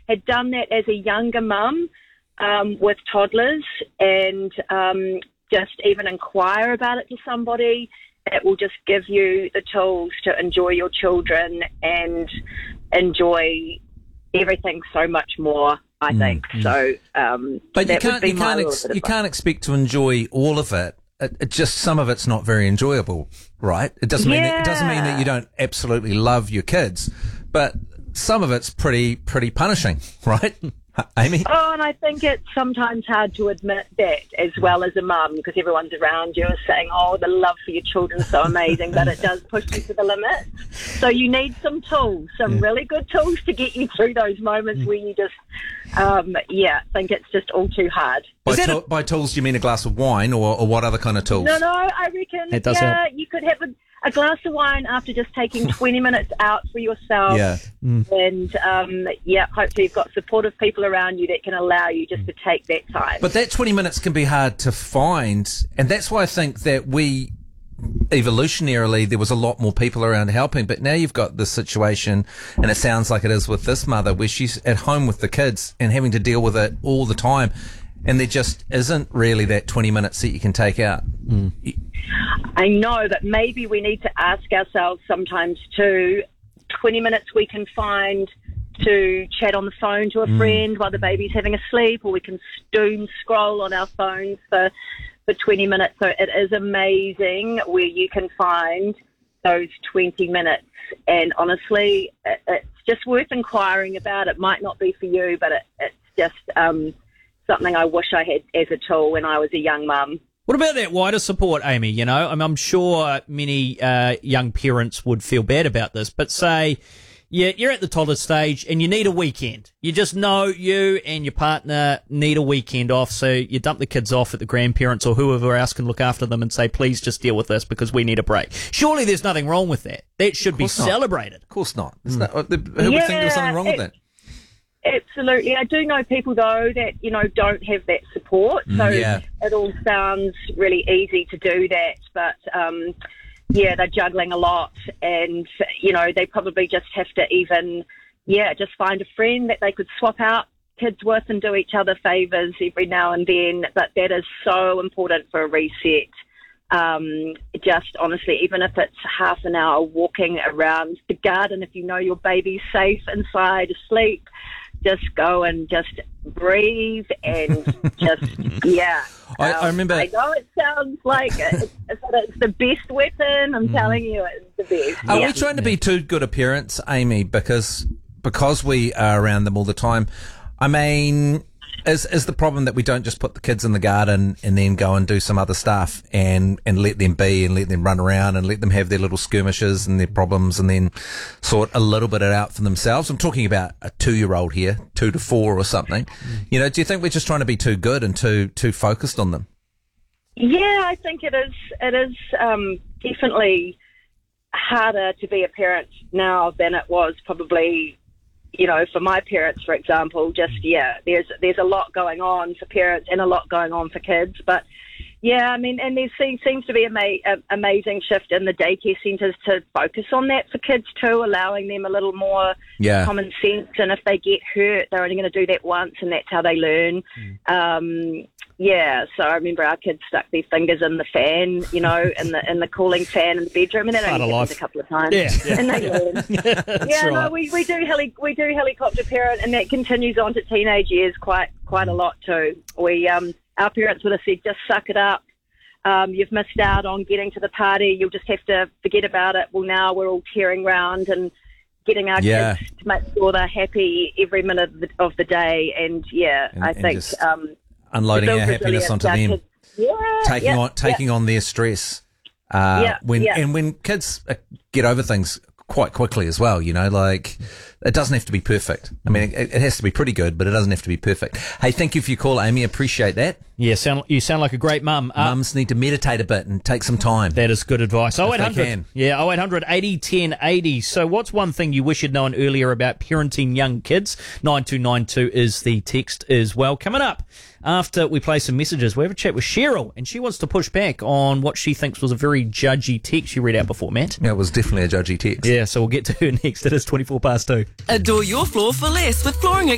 had done that as a younger mum with toddlers, and just even inquire about it to somebody, it will just give you the tools to enjoy your children and enjoy everything so much more, I think. So, but you can't expect to enjoy all of it. It just, some of it's not very enjoyable, right? It doesn't mean that you don't absolutely love your kids, but some of it's pretty punishing, right? Amy? Oh, and I think it's sometimes hard to admit that as well as a mum, because everyone's around you is saying, oh, the love for your children is so amazing, but it does push you to the limit. So you need some tools, some really good tools to get you through those moments where you just, think it's just all too hard. By tools, do you mean a glass of wine or what other kind of tools? No, I reckon, it does help. You could have a glass of wine after just taking 20 minutes out for yourself. Yeah. And, hopefully you've got supportive people around you that can allow you just to take that time. But that 20 minutes can be hard to find, and that's why I think that evolutionarily, there was a lot more people around helping, but now you've got this situation, and it sounds like it is with this mother, where she's at home with the kids and having to deal with it all the time, and there just isn't really that 20 minutes that you can take out. I know, but maybe we need to ask ourselves sometimes too, 20 minutes we can find to chat on the phone to a friend while the baby's having a sleep, or we can doom scroll on our phones for 20 minutes. So it is amazing where you can find those 20 minutes. And honestly, it's just worth inquiring about. It might not be for you, but it's just something I wish I had as a tool when I was a young mum. What about that wider support, Amy? You know, I'm sure many young parents would feel bad about this, but say, you're at the toddler stage and you need a weekend. You just know you and your partner need a weekend off, so you dump the kids off at the grandparents or whoever else can look after them and say, please just deal with this because we need a break. Surely there's nothing wrong with that. That should be celebrated. Of course not. Who would think there's something wrong with that? Absolutely. I do know people, though, that, don't have that support. So it all sounds really easy to do that. But, they're juggling a lot. And, they probably just have to even, just find a friend that they could swap out kids with and do each other favours every now and then. But that is so important for a reset. Just honestly, even if it's half an hour walking around the garden, if you know your baby's safe inside asleep, just go and just breathe and just, I remember. I know it sounds like it's the best weapon. I'm telling you, it's the best. Are we trying to be too good a parents, Amy, because we are around them all the time? I mean, is the problem that we don't just put the kids in the garden and then go and do some other stuff and let them be and let them run around and let them have their little skirmishes and their problems and then sort a little bit out for themselves? I'm talking about a 2-year-old here, 2 to 4 or something. Do you think we're just trying to be too good and too focused on them? Yeah, I think it is. It is definitely harder to be a parent now than it was probably, for my parents, for example. Just, there's a lot going on for parents and a lot going on for kids. But, and there seems to be an amazing shift in the daycare centres to focus on that for kids too, allowing them a little more common sense. And if they get hurt, they're only going to do that once, and that's how they learn. So I remember our kids stuck their fingers in the fan, in the cooling fan in the bedroom, and that only happened a couple of times. And they learn. We do helicopter parent, and that continues on to teenage years quite a lot too. Our parents would have said, just suck it up. You've missed out on getting to the party. You'll just have to forget about it. Well, now we're all tearing around and getting our kids to make sure they're happy every minute of the day. And I think unloading our happiness onto them, taking on their stress. When kids get over things quite quickly as well, it doesn't have to be perfect. I mean, it has to be pretty good, but it doesn't have to be perfect. Hey, thank you for your call, Amy. Appreciate that. Yeah, you sound like a great mum. Mums need to meditate a bit and take some time. That is good advice. 0800. Yeah, 0800 80 10 80. So what's one thing you wish you'd known earlier about parenting young kids? 9292 is the text as well. Coming up, after we play some messages, we have a chat with Cheryl, and she wants to push back on what she thinks was a very judgy text you read out before, Matt. Yeah, it was definitely a judgy text. Yeah, so we'll get to her next. It is 2. Adore your floor for less with Flooring